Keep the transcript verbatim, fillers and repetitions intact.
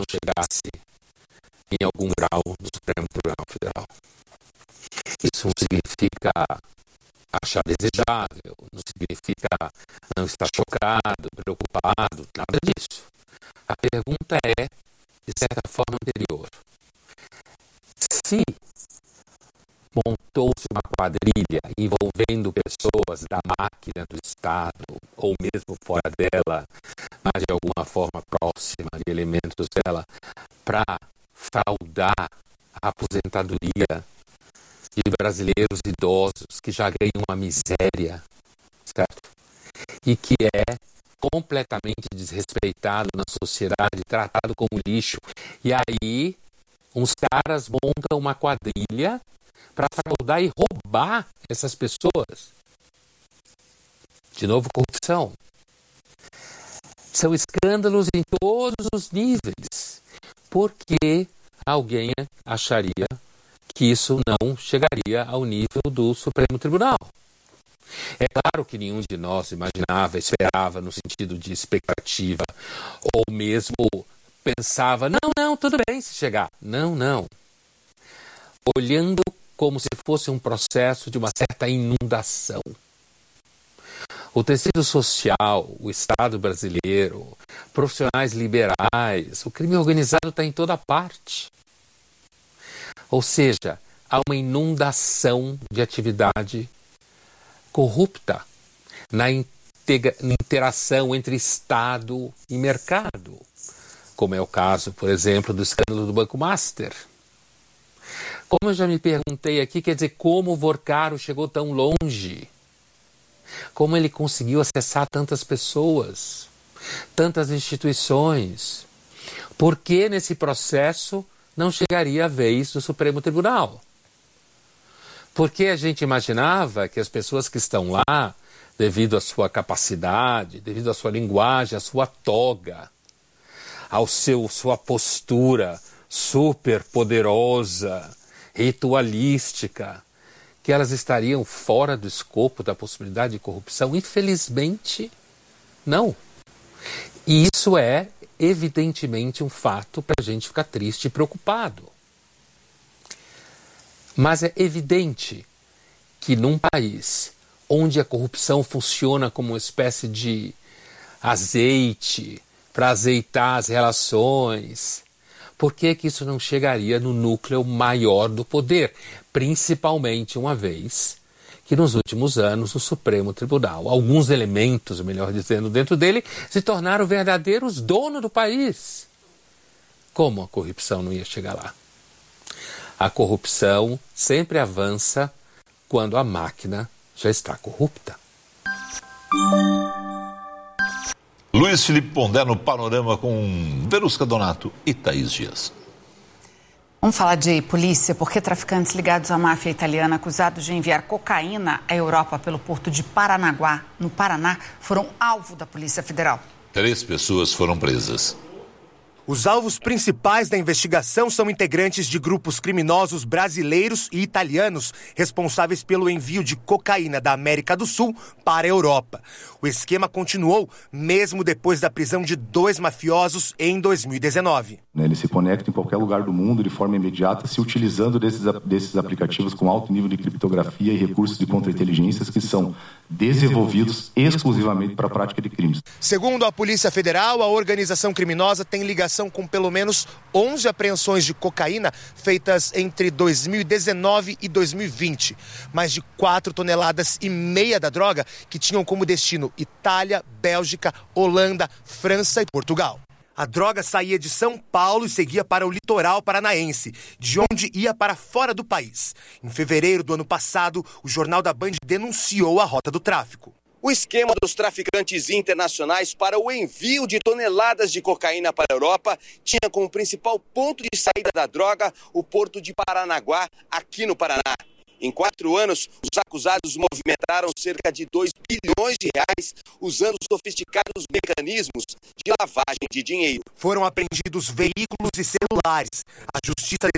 chegasse em algum grau no Supremo Tribunal Federal. Isso não significa achar desejável, não significa não estar chocado, preocupado, nada disso. A pergunta é, de certa forma, anterior. Se montou-se uma quadrilha envolvendo pessoas da máquina do Estado, ou mesmo fora dela, mas de alguma forma próxima de elementos dela, para fraudar a aposentadoria de brasileiros idosos que já ganham uma miséria, certo? E que é completamente desrespeitado na sociedade, tratado como lixo. E aí, uns caras montam uma quadrilha para fraudar e roubar essas pessoas. De novo, corrupção. São escândalos em todos os níveis. Por que alguém acharia que isso não chegaria ao nível do Supremo Tribunal? É claro que nenhum de nós imaginava, esperava no sentido de expectativa, ou mesmo pensava, não, não, tudo bem se chegar. Não, não. Olhando como se fosse um processo de uma certa inundação. O tecido social, o Estado brasileiro, profissionais liberais, o crime organizado está em toda parte. Ou seja, há uma inundação de atividade corrupta na integra- na interação entre Estado e mercado, como é o caso, por exemplo, do escândalo do Banco Master. Como eu já me perguntei aqui, quer dizer, como o Vorcaro chegou tão longe? Como ele conseguiu acessar tantas pessoas, tantas instituições? Por que nesse processo não chegaria a vez do Supremo Tribunal? Porque a gente imaginava que as pessoas que estão lá, devido à sua capacidade, devido à sua linguagem, à sua toga, ao seu sua postura super poderosa, ritualística, que elas estariam fora do escopo da possibilidade de corrupção? Infelizmente, não. E isso é, evidentemente, um fato para a gente ficar triste e preocupado. Mas é evidente que num país onde a corrupção funciona como uma espécie de azeite para azeitar as relações, por que que isso não chegaria no núcleo maior do poder? Principalmente uma vez que nos últimos anos o Supremo Tribunal, alguns elementos, melhor dizendo, dentro dele, se tornaram verdadeiros donos do país. Como a corrupção não ia chegar lá? A corrupção sempre avança quando a máquina já está corrupta. Luiz Felipe Pondé no Panorama com Verusca Donato e Thaís Dias. Vamos falar de polícia, porque traficantes ligados à máfia italiana acusados de enviar cocaína à Europa pelo porto de Paranaguá, no Paraná, foram alvo da Polícia Federal. Três pessoas foram presas. Os alvos principais da investigação são integrantes de grupos criminosos brasileiros e italianos responsáveis pelo envio de cocaína da América do Sul para a Europa. O esquema continuou mesmo depois da prisão de dois mafiosos em dois mil e dezenove. Ele se conecta em qualquer lugar do mundo de forma imediata, se utilizando desses, desses aplicativos com alto nível de criptografia e recursos de contra-inteligências que são desenvolvidos exclusivamente para a prática de crimes. Segundo a Polícia Federal, a organização criminosa tem ligação com pelo menos onze apreensões de cocaína feitas entre dois mil e dezenove e dois mil e vinte. Mais de quatro toneladas e meia da droga que tinham como destino Itália, Bélgica, Holanda, França e Portugal. A droga saía de São Paulo e seguia para o litoral paranaense, de onde ia para fora do país. Em fevereiro do ano passado, o Jornal da Band denunciou a rota do tráfico. O esquema dos traficantes internacionais para o envio de toneladas de cocaína para a Europa tinha como principal ponto de saída da droga o porto de Paranaguá, aqui no Paraná. Em quatro anos, os acusados movimentaram cerca de dois bilhões de reais usando sofisticados mecanismos de lavagem de dinheiro. Foram apreendidos veículos e celulares. A Justiça